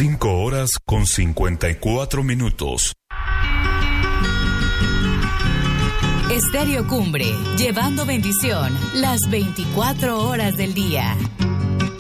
5:54. Estéreo Cumbre, llevando bendición las 24 horas del día.